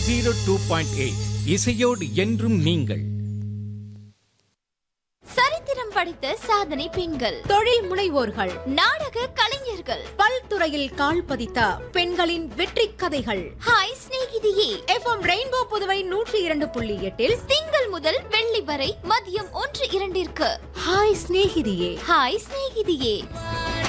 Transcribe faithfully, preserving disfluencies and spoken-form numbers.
Zero two point eight இசையோடு என்றும் நீங்கள். சரித்திரம் படைத்த சாதனை பெண்கள், தொழில் முனைவோர்கள், நாடக கலைஞர்கள், பல்துறையில் கால் பதித்த பெண்களின் வெற்றி கதைகள். ஹாய் சிநேகிதியே. எஃப்எம் ரெயின்போ புதுவை நூற்றி இரண்டு புள்ளி எட்டில் திங்கள் முதல் வெள்ளி வரை மதியம் ஒன்று இரண்டிற்கு ஹாய் சிநேகிதியே. ஹாய் சிநேகிதியே.